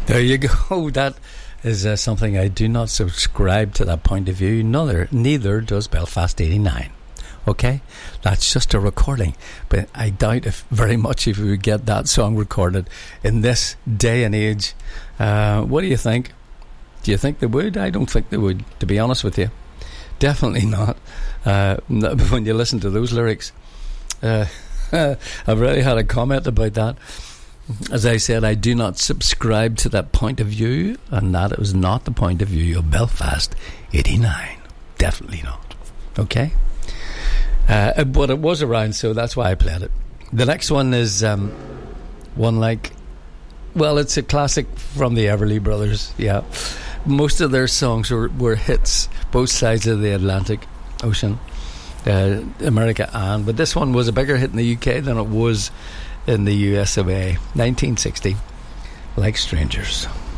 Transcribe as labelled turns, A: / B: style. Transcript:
A: There you go. That is something I do not subscribe to, that point of view. Neither does Belfast 89. Okay? That's just a recording. But I doubt very much if we would get that song recorded in this day and age. What do you think? Do you think they would? I don't think they would, to be honest with you. Definitely not. When you listen to those lyrics. I've already had a comment about that. As I said, I do not subscribe to that point of view, and that was not the point of view of Belfast 89. Definitely not. Okay? But it was around, so that's why I played it. The next one is one like... Well, it's a classic from the Everly Brothers, yeah. Most of their songs were hits, both sides of the Atlantic Ocean, America and... But this one was a bigger hit in the UK than it was in the US of A. 1960, Like Strangers.